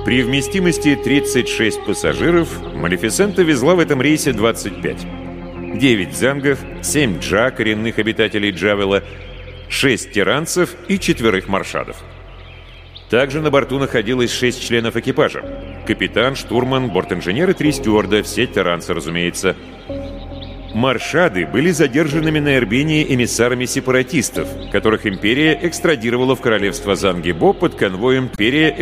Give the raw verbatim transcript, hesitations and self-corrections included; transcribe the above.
При вместимости тридцать шесть пассажиров Малефисента везла в этом рейсе двадцать пять. девять зангов, семь джа, коренных обитателей Джавела, шесть тиранцев и четверых маршадов. Также на борту находилось шесть членов экипажа. Капитан, штурман, бортинженер и три стюарда, все тиранцы, разумеется. Маршады были задержанными на Эрбине эмиссарами сепаратистов, которых империя экстрадировала в королевство Зангибо под конвоем империя